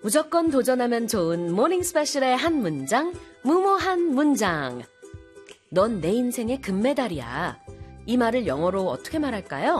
무조건 도전하면 좋은 모닝 스페셜의 한 문장, 무모한 문장. 넌 내 인생의 금메달이야. 이 말을 영어로 어떻게 말할까요?